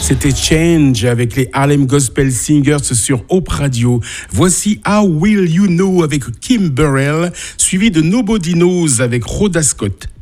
C'était Change avec les Harlem Gospel Singers sur Hope Radio. Voici How Will You Know avec Kim Burrell, suivi de Nobody Knows avec Rhoda Scott.